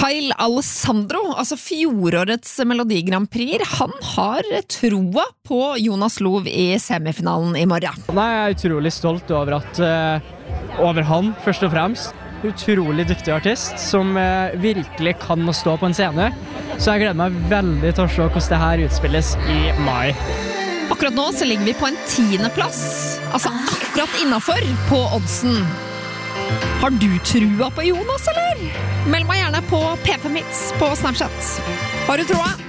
Kyle Alessandro, altså fjorårets Melodi Grand Prix, han har troa på Jonas Lov i semifinalen i morgen. Nei, jeg er utrolig stolt over over han, først og fremst. Utrolig dyktig artist, som virkelig kan å stå på en scene. Så jeg gleder meg veldig til å se hvordan det her utspilles i mai. Akkurat nå så ligger vi på en 10. plass, altså akkurat innenfor på oddsen. Har du trua på Jonas, eller? Meld meg gjerne på P5 Hits på Snapchat. Har du troa?